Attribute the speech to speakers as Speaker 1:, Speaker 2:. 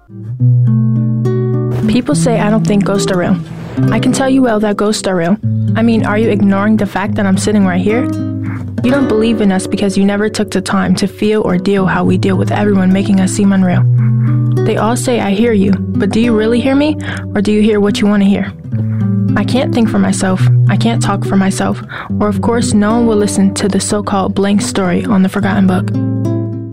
Speaker 1: People say I don't think ghosts are real. I can tell you well that ghosts are real. I mean, are you ignoring the fact that I'm sitting right here? You don't believe in us because you never took the time to feel or deal how we deal with everyone making us seem unreal. They all say I hear you, but do you really hear me? Or do you hear what you want to hear? I can't think for myself. I can't talk for myself. Or of course, no one will listen to the so-called blank story on the forgotten book.